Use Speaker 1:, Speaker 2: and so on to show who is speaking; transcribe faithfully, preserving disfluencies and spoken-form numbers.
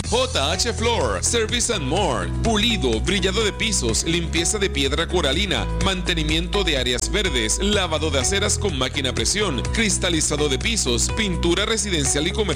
Speaker 1: J H Floor, Service and More, pulido, brillado de pisos, limpieza de piedra coralina, mantenimiento de áreas verdes, lavado de aceras con máquina a presión, cristalizado de pisos, pintura residencial y comercial